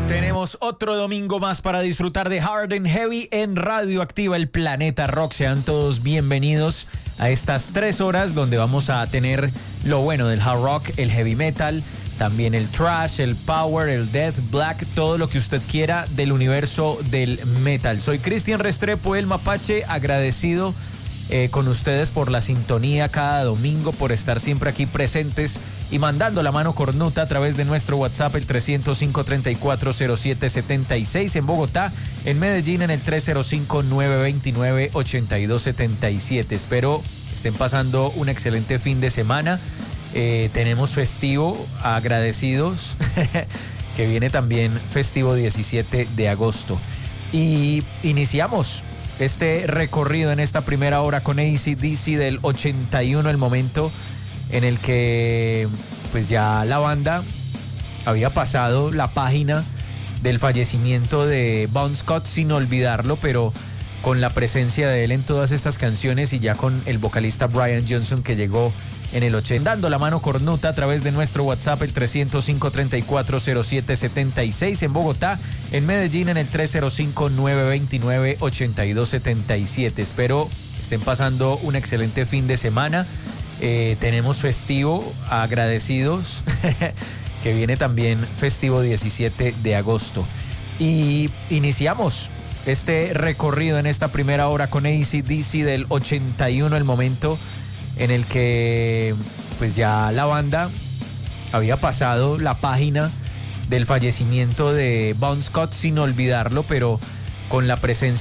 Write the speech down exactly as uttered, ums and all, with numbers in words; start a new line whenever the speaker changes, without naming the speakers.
Tenemos otro domingo más para disfrutar de Hard and Heavy en Radio Activa, el Planeta Rock. Sean todos bienvenidos a estas tres horas donde vamos a tener lo bueno del hard rock, el heavy metal, también el thrash, el power, el death, black, todo lo que usted quiera del universo del metal. Soy Cristian Restrepo, el Mapache, agradecido eh, con ustedes por la sintonía cada domingo, por estar siempre aquí presentes y mandando la mano cornuta a través de nuestro WhatsApp, el tres cero cinco, treinta y cuatro cero siete setenta y seis, en Bogotá, en Medellín, en el tres cero cinco, nueve veintinueve, ochenta y dos setenta y siete. Espero estén pasando un excelente fin de semana. Eh, tenemos festivo, agradecidos, que viene también festivo diecisiete de agosto. Y iniciamos este recorrido en esta primera hora con A C D C del ochenta y uno, el momento en el que pues ya la banda había pasado la página del fallecimiento de Bon Scott, sin olvidarlo, pero con la presencia de él en todas estas canciones y ya con el vocalista Brian Johnson, que llegó en el ochenta, dando la mano cornuta a través de nuestro WhatsApp, el tres cero cinco, treinta y cuatro cero siete setenta y seis, en Bogotá, en Medellín, en el tres cero cinco, nueve veintinueve, ochenta y dos setenta y siete. Espero estén pasando un excelente fin de semana. Eh, tenemos festivo, agradecidos, que viene también festivo diecisiete de agosto. Y iniciamos este recorrido en esta primera hora con A C D C del ochenta y uno, el momento en el que pues ya la banda había pasado la página del fallecimiento de Bon Scott, sin olvidarlo, pero con la presencia